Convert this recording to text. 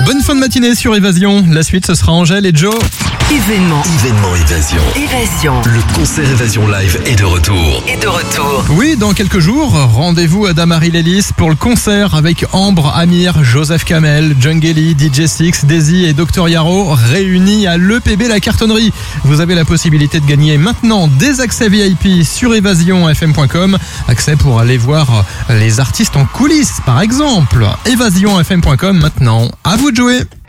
Bonne fin de matinée sur Évasion. La suite, ce sera Angèle et Joe. Événement Évasion. Le concert Évasion Live est de retour. Oui, dans quelques jours, rendez-vous à Damary-Lélis pour le concert avec Ambre, Amir, Joseph Kamel, Jungeli, DJ Six, Daisy et Dr Yaro réunis à l'EPB La Cartonnerie. Vous avez la possibilité de gagner maintenant des accès VIP sur évasionfm.com. Accès pour aller voir les artistes en coulisses, par exemple. évasionfm.com maintenant. À vous de jouer.